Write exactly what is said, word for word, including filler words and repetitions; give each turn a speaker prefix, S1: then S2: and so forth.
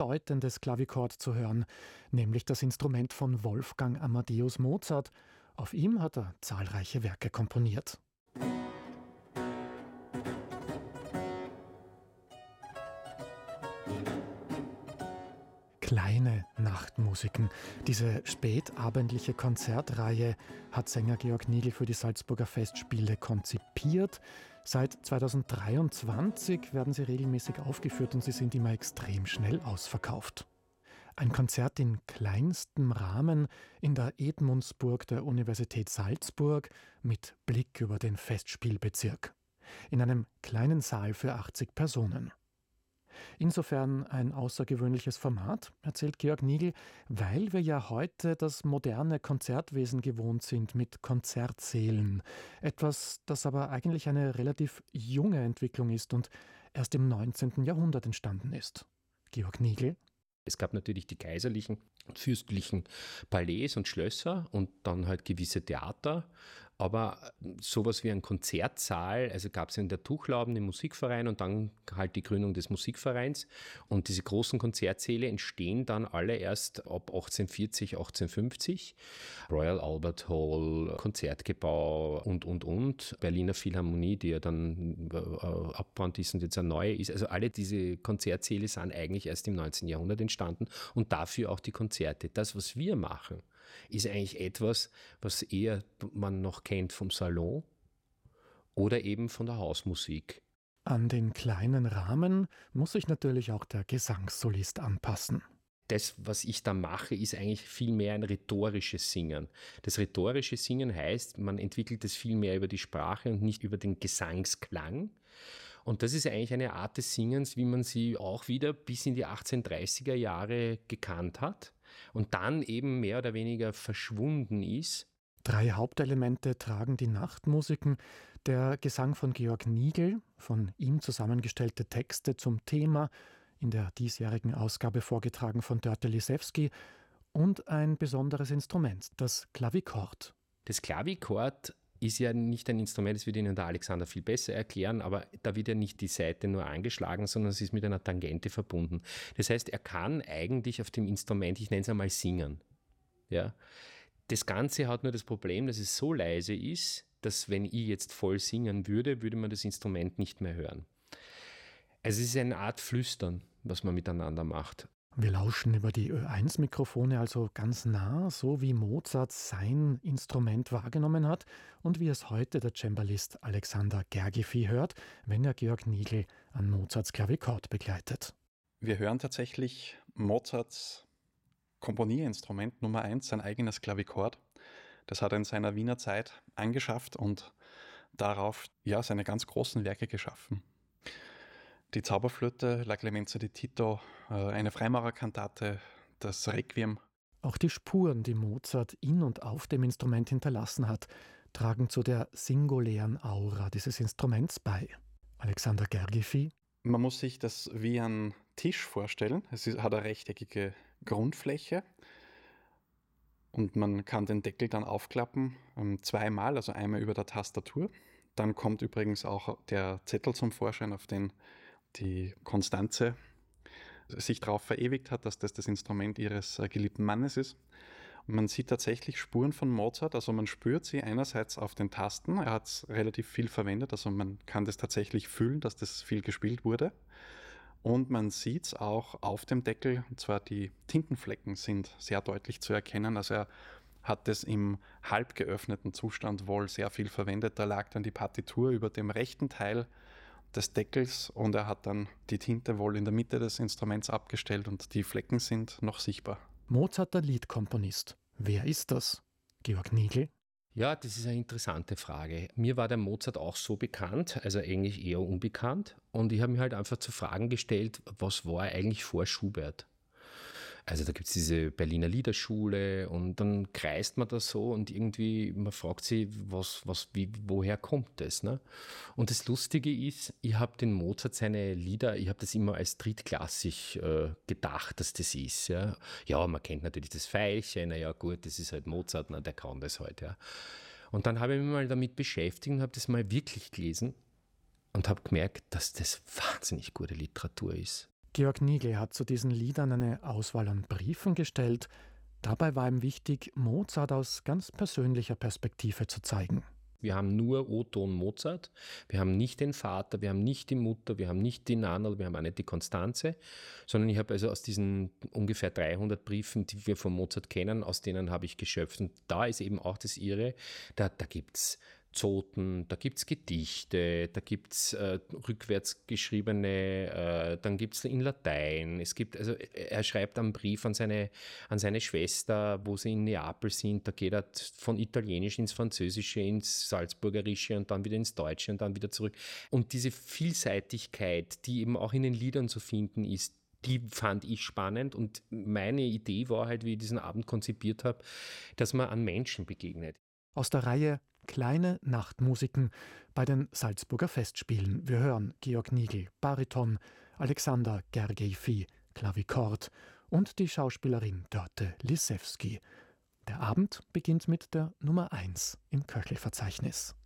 S1: bedeutendes Klavichord zu hören, nämlich das Instrument von Wolfgang Amadeus Mozart. Auf ihm hat er zahlreiche Werke komponiert. Kleine Nachtmusiken. Diese spätabendliche Konzertreihe hat Sänger Georg Nigl für die Salzburger Festspiele konzipiert. Seit zweitausenddreiundzwanzig werden sie regelmäßig aufgeführt und sie sind immer extrem schnell ausverkauft. Ein Konzert in kleinstem Rahmen in der Edmundsburg der Universität Salzburg mit Blick über den Festspielbezirk. In einem kleinen Saal für achtzig Personen. Insofern ein außergewöhnliches Format, erzählt Georg Nigl, weil wir ja heute das moderne Konzertwesen gewohnt sind mit Konzertsälen. Etwas, das aber eigentlich eine relativ junge Entwicklung ist und erst im neunzehnten Jahrhundert entstanden ist. Georg Nigl:
S2: Es gab natürlich die kaiserlichen und fürstlichen Palais und Schlösser und dann halt gewisse Theater. Aber sowas wie ein Konzertsaal, also gab es in der Tuchlauben den Musikverein und dann halt die Gründung des Musikvereins. Und diese großen Konzertsäle entstehen dann alle erst ab achtzehnhundertvierzig, achtzehnhundertfünfzig. Royal Albert Hall, Konzertgebau und, und, und. Berliner Philharmonie, die ja dann äh, abgebrannt ist und jetzt eine neue ist. Also alle diese Konzertsäle sind eigentlich erst im neunzehnten Jahrhundert entstanden und dafür auch die Konzerte. Das, was wir machen, ist eigentlich etwas, was eher man noch kennt vom Salon oder eben von der Hausmusik.
S1: An den kleinen Rahmen muss sich natürlich auch der Gesangssolist anpassen.
S2: Das, was ich da mache, ist eigentlich viel mehr ein rhetorisches Singen. Das rhetorische Singen heißt, man entwickelt es viel mehr über die Sprache und nicht über den Gesangsklang. Und das ist eigentlich eine Art des Singens, wie man sie auch wieder bis in die achtzehnhundertdreißiger Jahre gekannt hat und dann eben mehr oder weniger verschwunden ist.
S1: Drei Hauptelemente tragen die Nachtmusiken: der Gesang von Georg Nigl, von ihm zusammengestellte Texte zum Thema, in der diesjährigen Ausgabe vorgetragen von Dörte Lisewski, und ein besonderes Instrument, das Klavichord.
S2: Das Klavichord ist ja nicht ein Instrument, das wird Ihnen der Alexander viel besser erklären, aber da wird ja nicht die Saite nur angeschlagen, sondern es ist mit einer Tangente verbunden. Das heißt, er kann eigentlich auf dem Instrument, ich nenne es einmal, singen. Ja. Das Ganze hat nur das Problem, dass es so leise ist, dass wenn ich jetzt voll singen würde, würde man das Instrument nicht mehr hören. Also es ist eine Art Flüstern, was man miteinander macht.
S1: Wir lauschen über die Ö eins Mikrofone also ganz nah, so wie Mozart sein Instrument wahrgenommen hat und wie es heute der Cembalist Alexander Gergievi hört, wenn er Georg Nigl an Mozarts Klavichord begleitet.
S3: Wir hören tatsächlich Mozarts Komponierinstrument Nummer eins, sein eigenes Klavichord. Das hat er in seiner Wiener Zeit angeschafft und darauf ja seine ganz großen Werke geschaffen. Die Zauberflöte, La Clemenza di Tito, eine Freimaurerkantate, das Requiem.
S1: Auch die Spuren, die Mozart in und auf dem Instrument hinterlassen hat, tragen zu der singulären Aura dieses Instruments bei. Alexander Gergievi:
S3: Man muss sich das wie ein Tisch vorstellen. Es hat eine rechteckige Grundfläche und man kann den Deckel dann aufklappen, zweimal, also einmal über der Tastatur. Dann kommt übrigens auch der Zettel zum Vorschein, auf den die Konstanze sich darauf verewigt hat, dass das das Instrument ihres geliebten Mannes ist. Und man sieht tatsächlich Spuren von Mozart, also man spürt sie einerseits auf den Tasten, er hat es relativ viel verwendet, also man kann das tatsächlich fühlen, dass das viel gespielt wurde. Und man sieht es auch auf dem Deckel, und zwar die Tintenflecken sind sehr deutlich zu erkennen, also er hat es im halb geöffneten Zustand wohl sehr viel verwendet, da lag dann die Partitur über dem rechten Teil des Deckels und er hat dann die Tinte wohl in der Mitte des Instruments abgestellt und die Flecken sind noch sichtbar.
S1: Mozart, der Liedkomponist. Wer ist das? Georg Nigl?
S2: Ja, das ist eine interessante Frage. Mir war der Mozart auch so bekannt, also eigentlich eher unbekannt. Und ich habe mir halt einfach zu Fragen gestellt, was war eigentlich vor Schubert? Also da gibt es diese Berliner Liederschule und dann kreist man das so und irgendwie, man fragt sich, was, was, wie, woher kommt das? Ne? Und das Lustige ist, ich habe den Mozart seine Lieder, ich habe das immer als drittklassig äh, gedacht, dass das ist. Ja? ja, man kennt natürlich das Veilchen, naja gut, das ist halt Mozart, na, der kann das halt. Ja. Und dann habe ich mich mal damit beschäftigt und habe das mal wirklich gelesen und habe gemerkt, dass das wahnsinnig gute Literatur ist.
S1: Georg Nigl hat zu diesen Liedern eine Auswahl an Briefen gestellt. Dabei war ihm wichtig, Mozart aus ganz persönlicher Perspektive zu zeigen.
S2: Wir haben nur O-Ton Mozart, wir haben nicht den Vater, wir haben nicht die Mutter, wir haben nicht die Nana, wir haben auch nicht die Konstanze, sondern ich habe also aus diesen ungefähr dreihundert Briefen, die wir von Mozart kennen, aus denen habe ich geschöpft. Und da ist eben auch das Irre, da, da gibt es Zoten, da gibt es Gedichte, da gibt es äh, rückwärts geschriebene, äh, dann gibt es in Latein. Es gibt, also er schreibt einen Brief an seine, an seine Schwester, wo sie in Neapel sind, da geht er von Italienisch ins Französische, ins Salzburgerische und dann wieder ins Deutsche und dann wieder zurück. Und diese Vielseitigkeit, die eben auch in den Liedern zu finden ist, die fand ich spannend und meine Idee war halt, wie ich diesen Abend konzipiert habe, dass man an Menschen begegnet.
S1: Aus der Reihe Kleine Nachtmusiken bei den Salzburger Festspielen. Wir hören Georg Nigl, Bariton, Alexander Gergiev, Klavikord und die Schauspielerin Dörte Lisewski. Der Abend beginnt mit der Nummer eins im Köchelverzeichnis.